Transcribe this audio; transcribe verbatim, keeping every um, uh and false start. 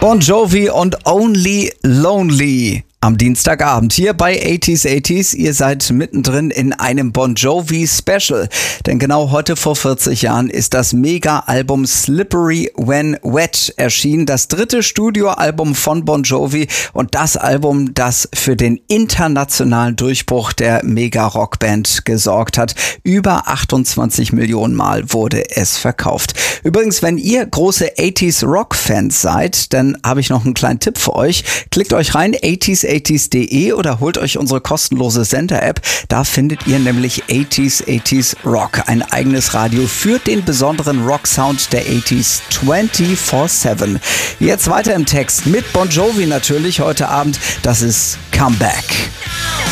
Bon Jovi und Only Lonely. Am Dienstagabend hier bei achtziger achtziger. Ihr seid mittendrin in einem Bon Jovi Special. Denn genau heute vor vierzig Jahren ist das Mega-Album Slippery When Wet erschienen. Das dritte Studioalbum von Bon Jovi und das Album, das für den internationalen Durchbruch der Mega-Rockband gesorgt hat. Über achtundzwanzig Millionen Mal wurde es verkauft. Übrigens, wenn ihr große achtziger Rock-Fans seid, dann habe ich noch einen kleinen Tipp für euch. Klickt euch rein, achtziger achtziger punkt de oder holt euch unsere kostenlose Sender-App. Da findet ihr nämlich achtziger achtziger Rock, ein eigenes Radio für den besonderen Rock-Sound der achtziger vierundzwanzig sieben. Jetzt weiter im Text mit Bon Jovi natürlich heute Abend. Das ist Come Back.